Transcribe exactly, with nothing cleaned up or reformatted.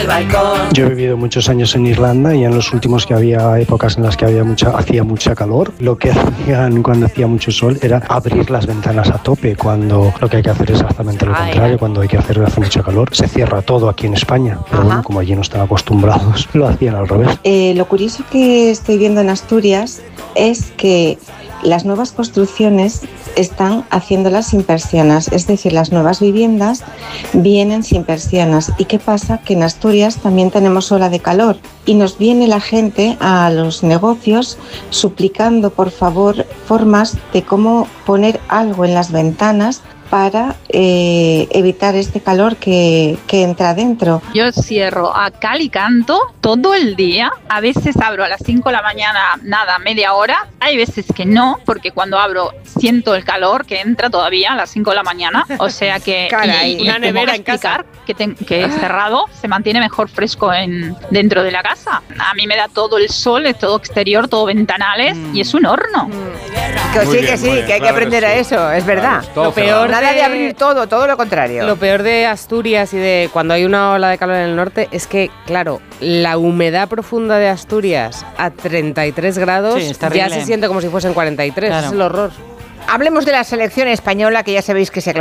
balcón. Yo he vivido muchos años en Irlanda y en los últimos que había épocas en las que había mucha, hacía mucha calor, lo que hacían cuando hacía mucho sol era abrir las ventanas a tope, cuando lo que hay que hacer es exactamente lo Ay, contrario, ay. cuando hay que hacer hace mucho calor. Se cierra todo aquí en España, pero Ajá. bueno, como allí no están acostumbrados, lo hacían al revés. Eh, lo curioso que estoy viendo en Asturias es que las nuevas construcciones están haciéndolas sin persianas, es decir, las nuevas viviendas vienen sin persianas. ¿Y qué pasa? Que en Asturias también tenemos ola de calor y nos viene la gente a los negocios suplicando, por favor, formas de cómo poner algo en las ventanas para eh, evitar este calor que, que entra adentro. Yo cierro a cal y canto todo el día. A veces abro a las cinco de la mañana, nada, media hora. Hay veces que no, porque cuando abro siento el calor que entra todavía a las cinco de la mañana. O sea que... Caray, y, y una tengo nevera que en casa. explicar que, ten- que es cerrado, se mantiene mejor fresco en, dentro de la casa. A mí me da todo el sol, es todo exterior, todo ventanales y es un horno. Que Muy sí, bien, que sí, muy bien, que hay que claro aprender que a sí. eso, es verdad. Claro, todo Lo peor cerrado. Nada de de- abrir todo, todo lo contrario. Lo peor de Asturias y de cuando hay una ola de calor en el norte es que, claro, la humedad profunda de Asturias a treinta y tres grados Sí, es ya terrible. se siente como si fuesen cuarenta y tres. Claro. Es el horror. Hablemos de la selección española, que ya sabéis que se